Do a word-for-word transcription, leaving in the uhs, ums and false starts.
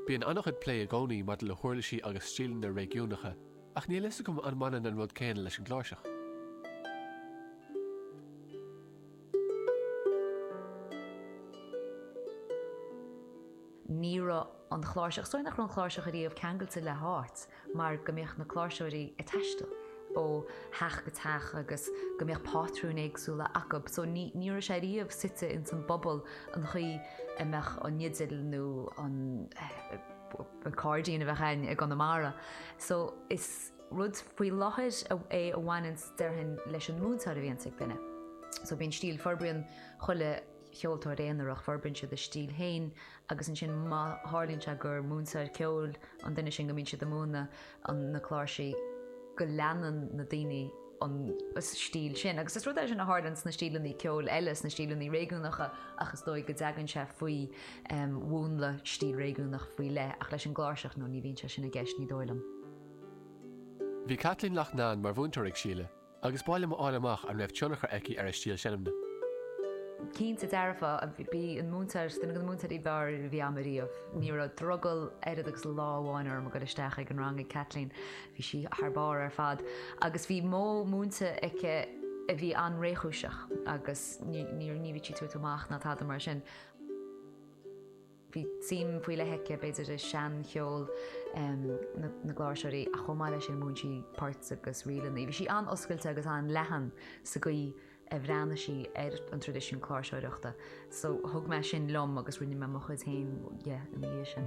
Bhí an annachchuid lé a gcónaí mar le thuirlaí agus stílan na réigiúnacha, ach ní lesa gom an manan an rud céine leis an gláiseach. Níra an chláiseach, soin nach an chláiseach a riomh ceangailte le háit, mar gombeoch na chláiseoirí a teiste ó heach go teach agus gombeoch pátrún éagsúla acab. So níra sé riomh site in san bobbal an chuí imeach an nididir nó an cardín a bheitchain ag an amara. So is rud faoi láthir é a bhhainint deirhin leis an múntar a bhíonn ag duine. So bíon stíl forbrion chuile cheoltóir éanaach forbrin siad a stíl hain agus an sin má hálíonn se gur múnsair ceol an duine sin go mín siad amúna an na chláirsaí go leanan na daoine an stíl sin. Agus is rud é sin na hálans na stílaní ceol eiles na stílaní réigiúnacha agus dói go deagann se faoi bhúnla stíl réigiúnach faoi le ach leis an gláirseach nó ní bhíonn se sin a gceist ní dóilm. Bhí Catlín Lachnáin mar bhúntar ag síle, agus báile má álamach an raibh tionachar aici ar a stíl sinimna. Cínta dearfa a bhí an múntar duna go múntarí bar bhí amaríomh. Ní a drogal éad agus láháinar mar go isteach ag an rang ag Catlín, bhí si thbáir ar fad. Agus bhí mó múnta aice a bhí an réchúiseach agus níor ní bhí tú amach na tá mar sin. Bhí sim faoi le heice beidir is sean cheol na gláirseoirí a chomáile sin múntí páirt agus rialaí. Bhí si an oscailte agus an lehan sa gaí a bhreanna sí ar an tradiisiún chláirseoireachta. So thug me sin lom agus rinne me mo chud hain in dhé sin.